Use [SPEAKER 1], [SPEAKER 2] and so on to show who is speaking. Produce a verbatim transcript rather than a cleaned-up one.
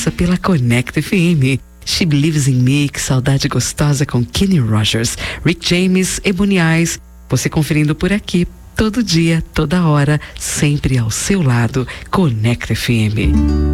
[SPEAKER 1] passa pela Connect F M. She Believes in Me, que saudade gostosa com Kenny Rogers, Rick James, Ebony Eyes. Você conferindo por aqui, todo dia, toda hora, sempre ao seu lado, Connect F M.